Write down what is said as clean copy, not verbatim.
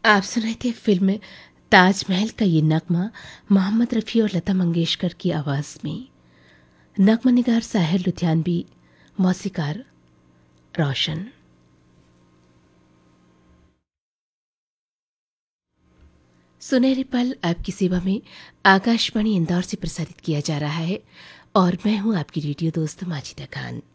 आप सुनाए थे फिल्म ताजमहल का ये नगमा मोहम्मद रफ़ी और लता मंगेशकर की आवाज़ में। नगमा निगार साहिर लुधियानवी, मौसीकार रोशन। सुनहरे पल आपकी सेवा में आकाशवाणी इंदौर से प्रसारित किया जा रहा है और मैं हूं आपकी रेडियो दोस्त माजिदा खान।